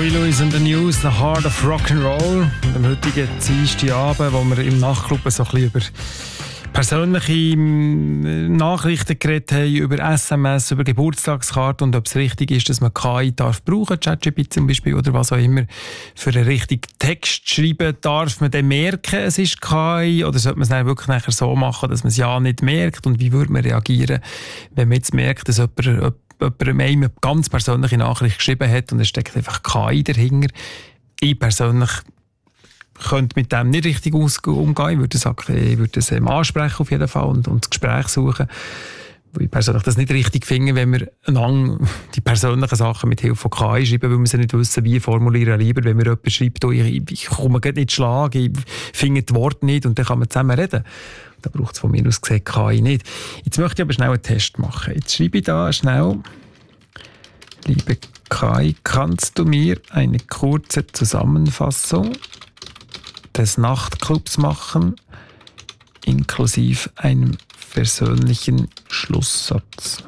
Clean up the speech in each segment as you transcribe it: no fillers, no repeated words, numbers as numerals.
Jerry Lewis and the News, The Heart of Rock'n'Roll. Am heutigen Dienstagabend, wo wir im Nachtclub so ein bisschen über persönliche Nachrichten geredet haben, über SMS, über Geburtstagskarten und ob es richtig ist, dass man KI darf brauchen, ChatGPT zum Beispiel oder was auch immer, für einen richtigen Text schreiben. Darf man dann merken, es ist KI, oder sollte man es dann wirklich nachher so machen, dass man es ja nicht merkt? Und wie würde man reagieren, wenn man jetzt merkt, dass jemand eine ganz persönliche Nachricht geschrieben hat und es steckt einfach KI dahinter? Ich persönlich könnte mit dem nicht richtig umgehen. Ich würde es ansprechen auf jeden Fall und das Gespräch suchen. Weil ich persönlich das nicht richtig finde, wenn wir die persönlichen Sachen mit Hilfe von KI schreiben, weil wir sie nicht wissen, wie formulieren. Lieber, wenn mir jemand schreibt, ich komme nicht in Schlag, ich finde das Wort nicht und dann kann man zusammen reden. Da braucht es von mir aus gesehen KI nicht. Jetzt möchte ich aber schnell einen Test machen. Jetzt schreibe ich da schnell: Liebe KI, kannst du mir eine kurze Zusammenfassung des Nachtclubs machen, inklusive einem persönlichen Schlusssatz?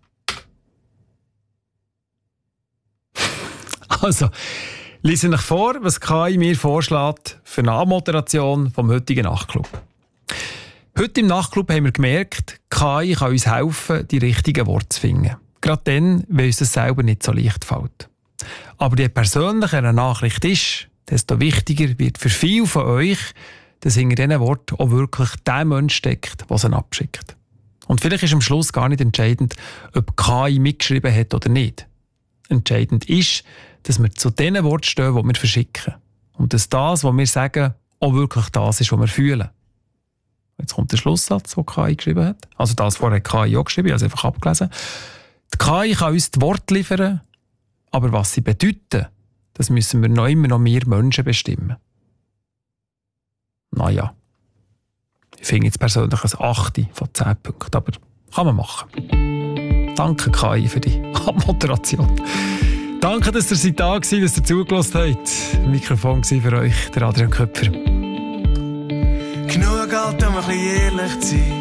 Also, lese euch vor, was KI mir vorschlägt für eine Anmoderation vom heutigen Nachtclub. Heute im Nachtclub haben wir gemerkt, KI kann uns helfen, die richtigen Worte zu finden. Gerade dann, wenn uns das selber nicht so leicht fällt. Aber je persönlicher eine Nachricht ist, desto wichtiger wird für viele von euch, dass hinter diesen Worten auch wirklich der Mensch steckt, der sie abschickt. Und vielleicht ist am Schluss gar nicht entscheidend, ob KI mitgeschrieben hat oder nicht. Entscheidend ist, dass wir zu den Worten stehen, die wir verschicken. Und dass das, was wir sagen, auch wirklich das ist, was wir fühlen. Jetzt kommt der Schlusssatz, den KI geschrieben hat. Also das vorher hat KI auch geschrieben, also einfach abgelesen. Die KI kann uns die Worte liefern, aber was sie bedeuten, das müssen wir immer noch wir Menschen bestimmen. Naja, ich finde jetzt persönlich ein 8 von 10 Punkten, aber kann man machen. Danke KI für die Abmoderation. Danke, dass ihr da seid, dass ihr zugelassen habt. Das Mikrofon war für euch der Adrian Köpfer. Genug Geld, um ein bisschen ehrlich zu sein.